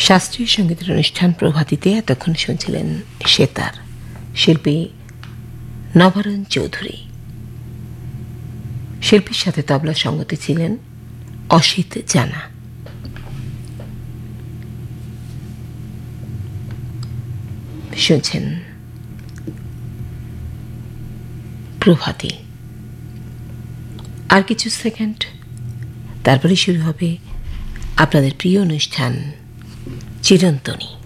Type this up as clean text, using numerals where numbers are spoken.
শাস্ত্রীয় সঙ্গীতের অনুষ্ঠান প্রভাতীতে এতক্ষণ শুনছিলেন সেতার, শিল্পী নবারুণ চৌধুরী। শিল্পীর সাথে তবলা সঙ্গতি ছিলেন অসিত জানা। শুনছেন প্রভাতী। আর কিছু সেকেন্ড তারপরে শুরু হবে আপনাদের প্রিয় অনুষ্ঠান চিরন্তনী।